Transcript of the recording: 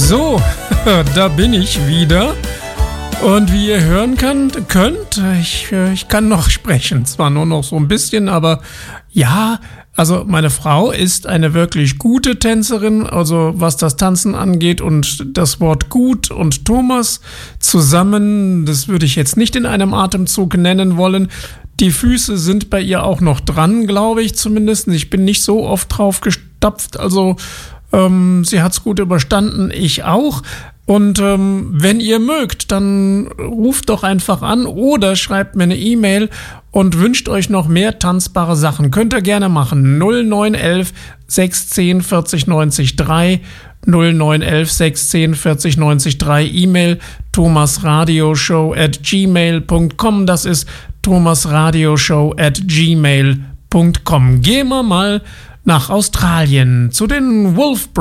So, da bin ich wieder. Und wie ihr hören könnt, ich kann noch sprechen. Zwar nur noch so ein bisschen, aber ja, also meine Frau ist eine wirklich gute Tänzerin, also was das Tanzen angeht, und das Wort gut und Thomas zusammen, das würde ich jetzt nicht in einem Atemzug nennen wollen. Die Füße sind bei ihr auch noch dran, glaube ich zumindest. Ich bin nicht so oft drauf gestapft, also sie hat's gut überstanden, ich auch. Und wenn ihr mögt, dann ruft doch einfach an oder schreibt mir eine E-Mail und wünscht euch noch mehr tanzbare Sachen. Könnt ihr gerne machen. 0911 610 40 90 3, 0911 610 40 90 3, E-Mail thomasradioshow@gmail.com. Das ist thomasradioshow@gmail.com. Gehen wir mal nach Australien zu den Wolf